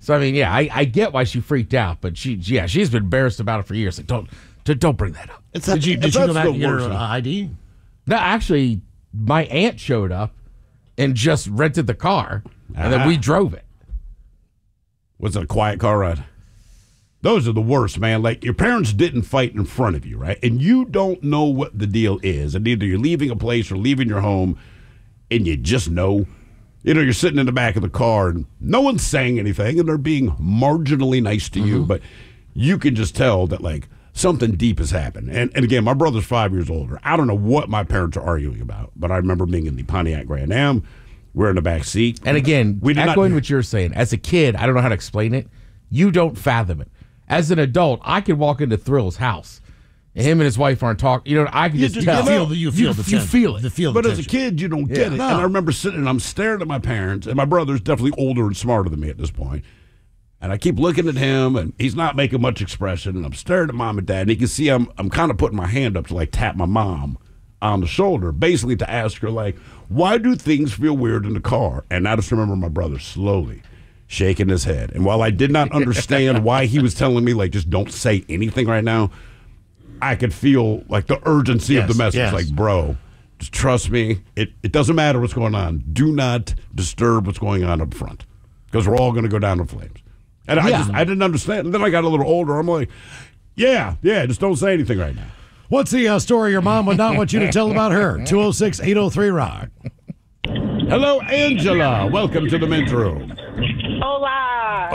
So, I mean, yeah, I get why she freaked out, but she's been embarrassed about it for years. Like, don't bring that up. Did you go back and get her ID? No, actually, my aunt showed up and just rented the car, and then we drove it. Was it a quiet car ride? Those are the worst, man. Like, your parents didn't fight in front of you, right? And you don't know what the deal is. And either you're leaving a place or leaving your home, and you just know. You know, you're sitting in the back of the car, and no one's saying anything, and they're being marginally nice to you, but you can just tell that, like, something deep has happened. And again, my brother's 5 years older. I don't know what my parents are arguing about, but I remember being in the Pontiac Grand Am. We're in the back seat. And again, echoing what you're saying, as a kid, I don't know how to explain it. You don't fathom it. As an adult, I could walk into Thrill's house. Him and his wife aren't talking. You know, I can just tell. You feel it. But as a kid, you don't get it. No. And I remember sitting and I'm staring at my parents, and my brother's definitely older and smarter than me at this point. And I keep looking at him, and he's not making much expression. And I'm staring at mom and dad, and he can see I'm kind of putting my hand up to, like, tap my mom on the shoulder, basically to ask her, like, why do things feel weird in the car? And I just remember my brother slowly shaking his head. And while I did not understand why he was telling me, like, just don't say anything right now, I could feel, like, the urgency of the message. Yes. Like, bro, just trust me. It doesn't matter what's going on. Do not disturb what's going on up front, because we're all going to go down in flames. And I didn't understand. And then I got a little older. I'm like, yeah, just don't say anything right now. What's the story your mom would not want you to tell about her? 206-803-ROCK. Hello, Angela. Welcome to the men's room. Hola.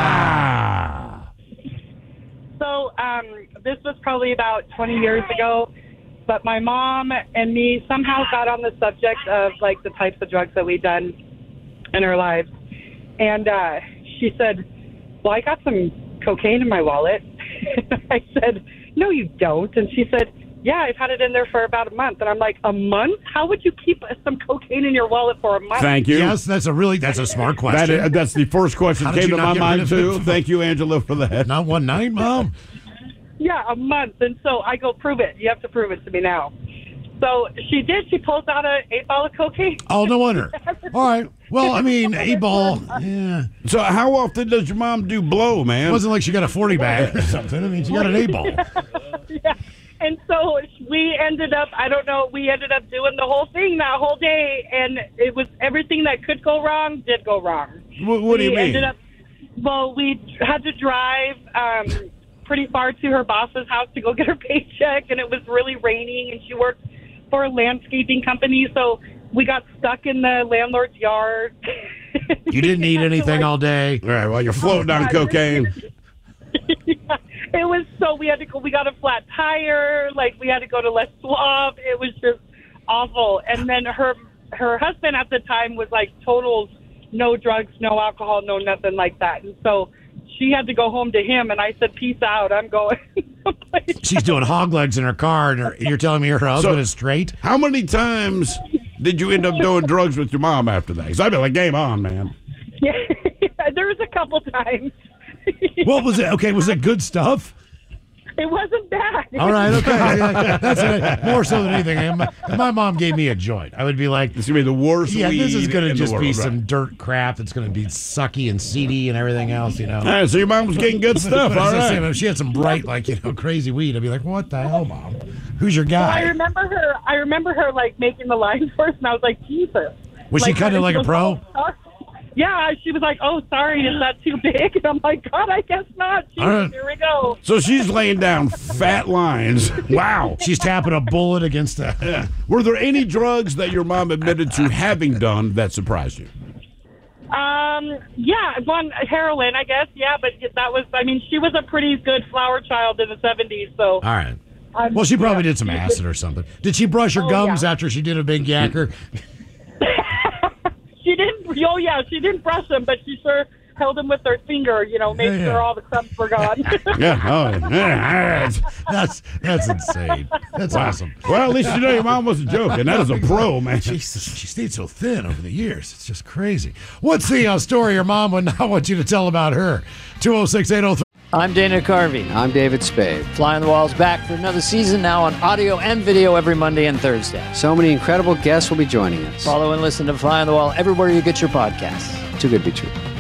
Hola. So, this was probably about 20 years ago, but my mom and me somehow got on the subject of, like, the types of drugs that we'd done in our lives. And she said, well, I got some cocaine in my wallet. I said, no, you don't. And she said, yeah, I've had it in there for about a month. And I'm like, a month? How would you keep some cocaine in your wallet for a month? Thank you. Yes, that's a smart question. That's the first question that came to my mind, too. Thank you, Angela, for that. Not one night, Mom? Yeah, a month. And so I go, prove it. You have to prove it to me now. So she did. She pulls out an 8-ball of cocaine. Oh, no wonder. All right. Well, I mean, 8-ball, yeah. So how often does your mom do blow, man? It wasn't like she got a 40 bag or something. I mean, she got an 8-ball. Yeah. And so we ended up doing the whole thing that whole day, and it was everything that could go wrong did go wrong. What do you mean? We had to drive pretty far to her boss's house to go get her paycheck, and it was really raining, and she worked for a landscaping company, so we got stuck in the landlord's yard. You didn't eat anything all day. All right, well, you're floating on cocaine. Yeah, it was so we got a flat tire, like we had to go to Les Suave. It was just awful. And then her husband at the time was like total no drugs, no alcohol, no nothing like that. And so she had to go home to him, and I said, peace out, I'm going. She's doing hog legs in her car, and you're telling me her husband is straight? How many times did you end up doing drugs with your mom after that? Because I'd be like, game on, man. Yeah, there was a couple times. What was it? Okay, was it good stuff? It wasn't bad. All right, okay. That's more so than anything. If my mom gave me a joint, I would be like, this is going to be the worst weed this is going to just be right? some dirt crap that's going to be sucky and seedy and everything else, you know. All right, so your mom was getting good stuff, all right. If she had some bright, like, crazy weed, I'd be like, what the hell, Mom? Who's your guy? Well, I remember her, like, making the line for us, and I was like, Jesus. Was she kind of like a pro? Yeah, she was like, oh, sorry, is that too big? And I'm like, God, I guess not. Jeez, Here we go. So she's laying down fat lines. Wow. She's tapping a bullet against a... Yeah. Were there any drugs that your mom admitted to having done that surprised you? Yeah, heroin, I guess. Yeah, but that was, she was a pretty good flower child in the 70s, so... All right. Well, she probably did some acid or something. Did she brush her gums after she did a big yacker? She didn't. Oh yeah, she didn't brush them, but she sure held them with her finger. Made sure all the crumbs were gone. That's insane. That's awesome. Well, at least you know your mom wasn't joking. That is a pro, man. Jesus, she stayed so thin over the years. It's just crazy. What's the story your mom would not want you to tell about her? 206-803. I'm Dana Carvey. I'm David Spade. Fly on the Wall's back for another season now on audio and video every Monday and Thursday. So many incredible guests will be joining us. Follow and listen to Fly on the Wall everywhere you get your podcasts. Too good to be true.